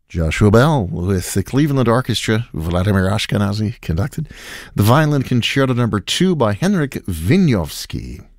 Joshua Bell with the Cleveland Orchestra, Vladimir Ashkenazy conducted. The Violin Concerto No. 2 by Henryk Wieniawski.